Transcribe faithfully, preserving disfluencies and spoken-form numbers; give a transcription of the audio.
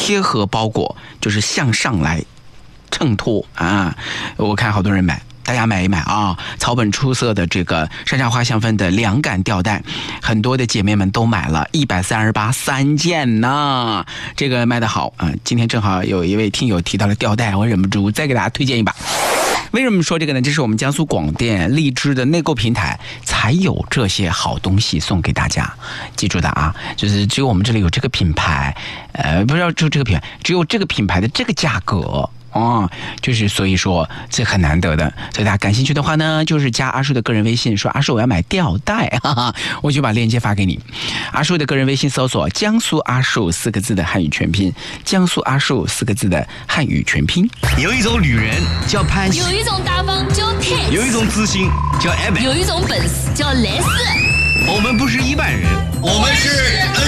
贴合包裹，就是向上来衬托啊。我看好多人买。大家买一买啊！草本出色的这个山茶花香氛的凉感吊带，很多的姐妹们都买了，一百三十八三件呢，这个卖得好啊！今天正好有一位听友提到了吊带，我忍不住再给大家推荐一把。为什么说这个呢？这是我们江苏广电荔枝的内购平台才有这些好东西送给大家。记住的啊，就是只有我们这里有这个品牌，呃，不知道就这个品牌，只有这个品牌的这个价格。哦，就是所以说这很难得的，所以大家感兴趣的话呢，就是加阿树的个人微信，说阿树我要买吊带，哈哈，我就把链接发给你。阿树的个人微信搜索江苏阿树四个字的汉语全拼，江苏阿树四个字的汉语全拼。 有一种女人叫潘喜， 有一种大方叫 K， 有一种自信叫 Abby， 有一种本事叫莱斯。 我们不是一般人，我们是